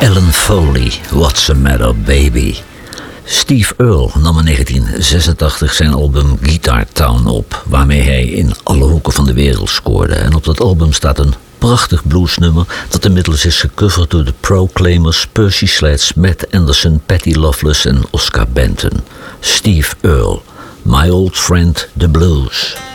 Ellen Foley, What's the Matter Baby. Steve Earle nam in 1986 zijn album Guitar Town op, waarmee hij in alle hoeken van de wereld scoorde. En op dat album staat een prachtig bluesnummer dat inmiddels is gecoverd door de Proclaimers, Percy Sledge, Matt Anderson, Patty Loveless en Oscar Benton. Steve Earle, My Old Friend the Blues.